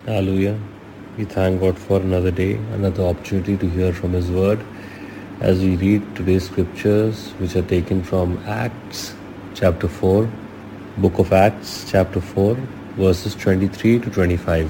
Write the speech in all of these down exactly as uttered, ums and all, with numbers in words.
Hallelujah. We thank God for another day, another opportunity to hear from His Word as we read today's scriptures, which are taken from Acts chapter four, Book of Acts chapter four, verses twenty-three to twenty-five.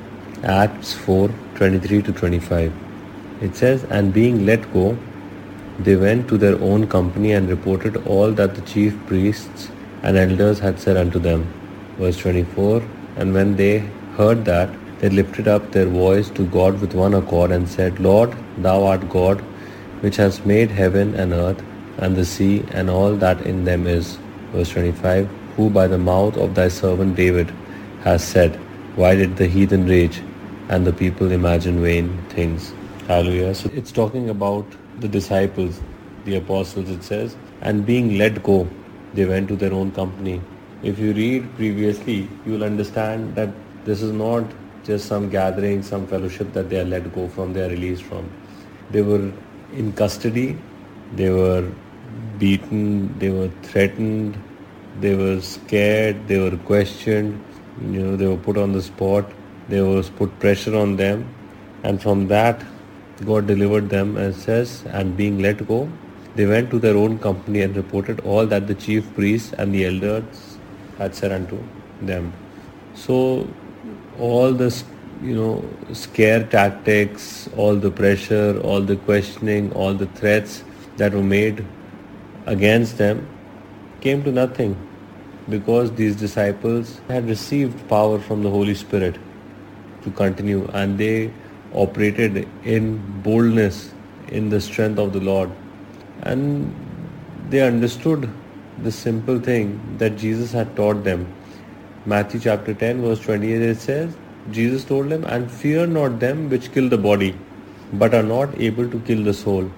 Acts four, twenty-three to twenty-five. It says, "And being let go, they went to their own company and reported all that the chief priests and elders had said unto them." Verse twenty-four, "And when they heard that, they lifted up their voice to God with one accord and said, Lord, thou art God, which hast made heaven and earth and the sea and all that in them is." Verse twenty-five, "Who by the mouth of thy servant David has said, Why did the heathen rage and the people imagine vain things?" Hallelujah. So it's talking about the disciples, the apostles, it says, and being let go, they went to their own company. If you read previously, you will understand that this is not just some gathering, some fellowship that they are let go from, they are released from. They were in custody, they were beaten, they were threatened, they were scared, they were questioned, you know, they were put on the spot, there was put pressure on them, and from that God delivered them, and says, and being let go, they went to their own company and reported all that the chief priests and the elders had said unto them. So all this, you know, scare tactics, all the pressure, all the questioning, all the threats that were made against them came to nothing, because these disciples had received power from the Holy Spirit to continue, and they operated in boldness, in the strength of the Lord. And they understood the simple thing that Jesus had taught them. Matthew chapter ten verse twenty-eight, it says, Jesus told them, "And fear not them which kill the body, but are not able to kill the soul,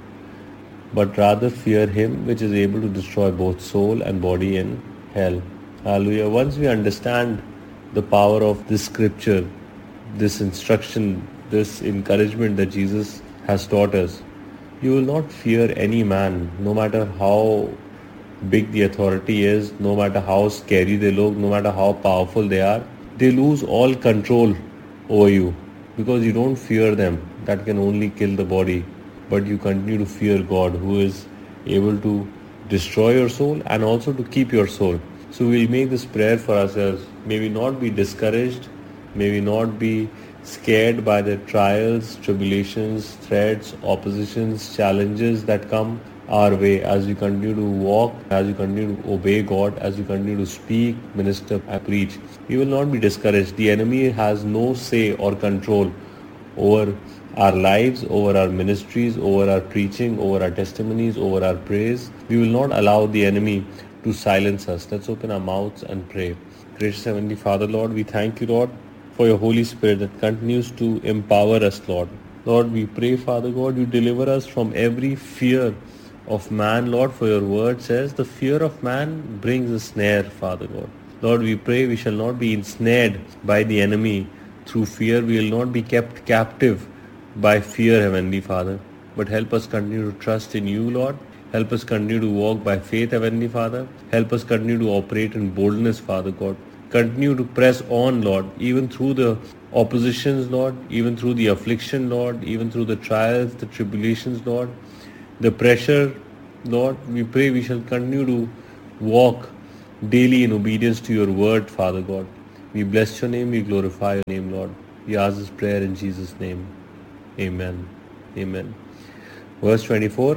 but rather fear him which is able to destroy both soul and body in hell." Hallelujah. Once we understand the power of this scripture, this instruction, this encouragement that Jesus has taught us, you will not fear any man, no matter how big the authority is, no matter how scary they look, no matter how powerful they are. They lose all control over you, because you don't fear them that can only kill the body, but you continue to fear God, who is able to destroy your soul and also to keep your soul. So we'll make this prayer for ourselves. May we not be discouraged, may we not be scared by the trials, tribulations, threats, oppositions, challenges that come our way as we continue to walk, as we continue to obey God, as we continue to speak, minister, and preach. We will not be discouraged. The enemy has no say or control over our lives, over our ministries, over our preaching, over our testimonies, over our praise. We will not allow the enemy to silence us. Let's open our mouths and pray. Gracious Heavenly Father, Lord, we thank you, Lord, for your Holy Spirit that continues to empower us, Lord. Lord, we pray, Father God, you deliver us from every fear of man, Lord, for your word says the fear of man brings a snare, Father God. Lord, we pray we shall not be ensnared by the enemy through fear. We will not be kept captive by fear, Heavenly Father, but help us continue to trust in you, Lord. Help us continue to walk by faith, Heavenly Father. Help us continue to operate in boldness, Father God. Continue to press on, Lord, even through the oppositions, Lord, even through the affliction, Lord, even through the trials, the tribulations, Lord, the pressure, Lord. We pray we shall continue to walk daily in obedience to your word, Father God. We bless your name, we glorify your name, Lord. We ask this prayer in Jesus' name. Amen. Amen. Verse twenty-four,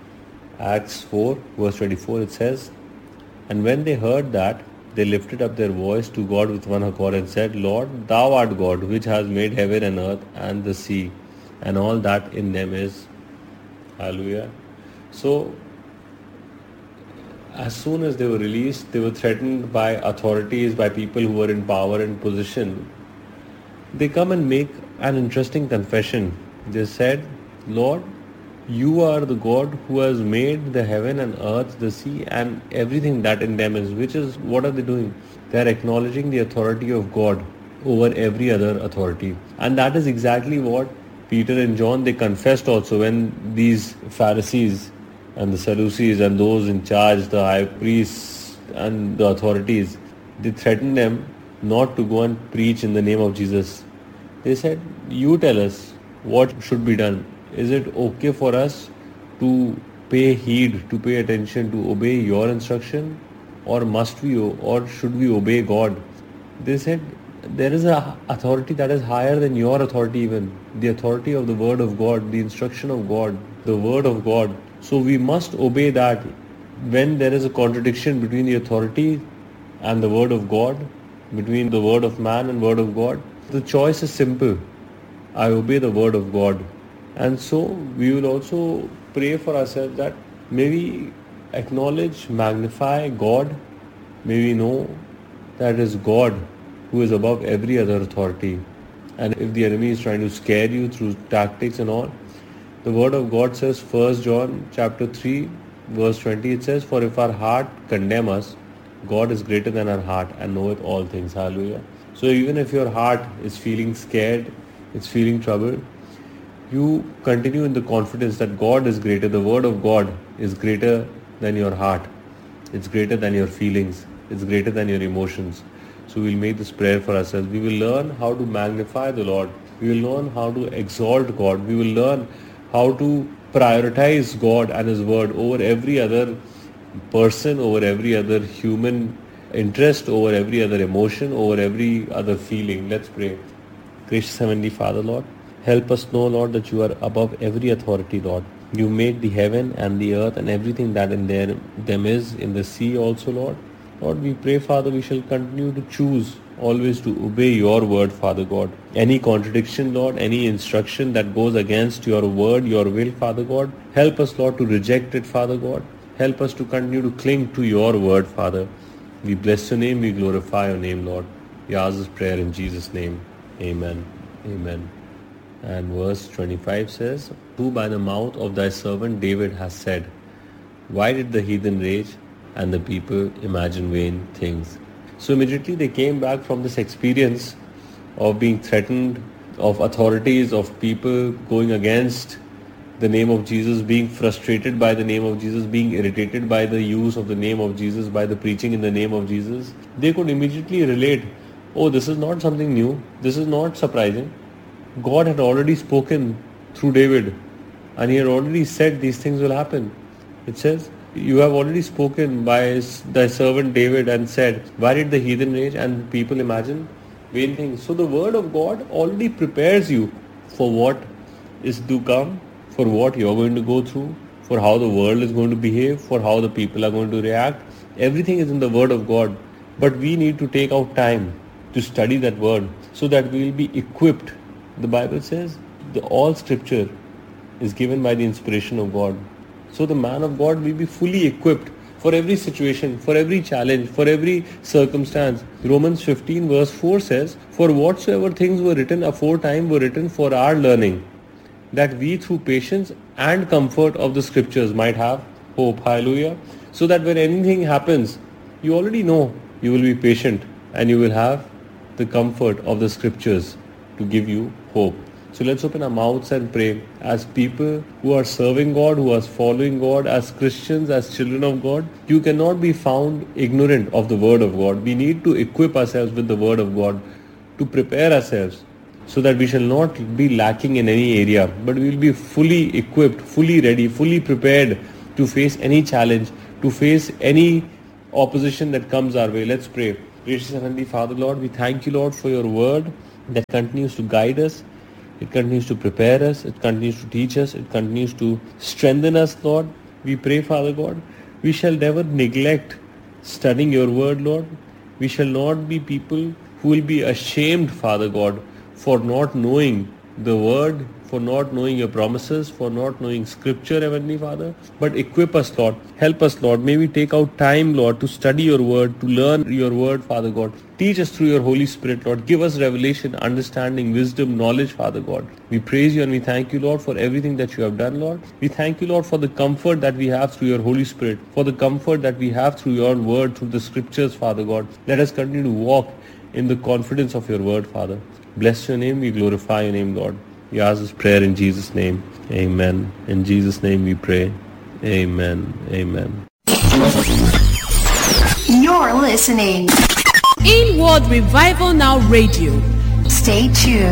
Acts four, verse twenty-four, it says, "And when they heard that, they lifted up their voice to God with one accord and said, Lord, thou art God, which has made heaven and earth and the sea, and all that in them is." Hallelujah. So, as soon as they were released, they were threatened by authorities, by people who were in power and position. They come and make an interesting confession. They said, Lord, you are the God who has made the heaven and earth, the sea, and everything that in them is. Which is, what are they doing? They are acknowledging the authority of God over every other authority. And that is exactly what Peter and John, they confessed also when these Pharisees and the Sadducees and those in charge, the high priests and the authorities, they threatened them not to go and preach in the name of Jesus. They said, you tell us what should be done. Is it okay for us to pay heed, to pay attention, to obey your instruction, or must we, or should we obey God? They said, there is a authority that is higher than your authority even. The authority of the word of God, the instruction of God, the word of God. So we must obey that. When there is a contradiction between the authority and the word of God, between the word of man and word of God, the choice is simple. I obey the word of God. And so we will also pray for ourselves that may we acknowledge, magnify God. May we know that it is God who is above every other authority. And if the enemy is trying to scare you through tactics and all, the word of God says, First John chapter three, verse twenty, it says, for if our heart condemn us, God is greater than our heart and knoweth all things. Hallelujah. So even if your heart is feeling scared, it's feeling troubled, you continue in the confidence that God is greater. The word of God is greater than your heart. It's greater than your feelings. It's greater than your emotions. So we'll make this prayer for ourselves. We will learn how to magnify the Lord. We will learn how to exalt God. We will learn how to prioritize God and His word over every other person, over every other human interest, over every other emotion, over every other feeling. Let's pray. Gracious Heavenly Father, Lord, help us know, Lord, that you are above every authority, Lord. You made the heaven and the earth and everything that in there, them is, in the sea also, Lord. Lord, we pray, Father, we shall continue to choose always to obey your word, Father God. Any contradiction, Lord, any instruction that goes against your word, your will, Father God, help us, Lord, to reject it, Father God. Help us to continue to cling to your word, Father. We bless your name, we glorify your name, Lord. We ask this prayer in Jesus' name. Amen. Amen. And verse twenty-five says, who by the mouth of thy servant David has said, why did the heathen rage and the people imagine vain things? So immediately they came back from this experience of being threatened, of authorities, of people going against the name of Jesus, being frustrated by the name of Jesus, being irritated by the use of the name of Jesus, by the preaching in the name of Jesus. They could immediately relate, oh, this is not something new, this is not surprising. God had already spoken through David and he had already said these things will happen. It says, you have already spoken by thy servant David and said, why did the heathen rage and people imagine vain things? So the word of God already prepares you for what is to come, for what you are going to go through, for how the world is going to behave, for how the people are going to react. Everything is in the word of God. But we need to take out time to study that word so that we will be equipped. The Bible says the all scripture is given by the inspiration of God. So the man of God will be fully equipped for every situation, for every challenge, for every circumstance. Romans fifteen verse four says, for whatsoever things were written aforetime were written for our learning, that we through patience and comfort of the scriptures might have hope. Hallelujah. So that when anything happens, you already know you will be patient and you will have the comfort of the scriptures to give you hope. So let's open our mouths and pray as people who are serving God, who are following God, as Christians, as children of God. You cannot be found ignorant of the word of God. We need to equip ourselves with the word of God to prepare ourselves so that we shall not be lacking in any area, but we will be fully equipped, fully ready, fully prepared to face any challenge, to face any opposition that comes our way. Let's pray. Gracious Heavenly Father, Lord, we thank you, Lord, for your word that continues to guide us. It continues to prepare us. It continues to teach us. It continues to strengthen us, Lord. We pray, Father God, we shall never neglect studying your word, Lord. We shall not be people who will be ashamed, Father God, for not knowing the word, for not knowing your promises, for not knowing scripture, Heavenly Father. But equip us, Lord. Help us, Lord. May we take out time, Lord, to study your word, to learn your word, Father God. Teach us through your Holy Spirit, Lord. Give us revelation, understanding, wisdom, knowledge, Father God. We praise you and we thank you, Lord, for everything that you have done, Lord. We thank you, Lord, for the comfort that we have through your Holy Spirit, for the comfort that we have through your word, through the scriptures, Father God. Let us continue to walk in the confidence of your word, Father. Bless your name. We glorify your name, Lord. We ask this prayer in Jesus' name. Amen. In Jesus' name we pray. Amen. Amen. You're listening. Inward Revival Now Radio. Stay tuned.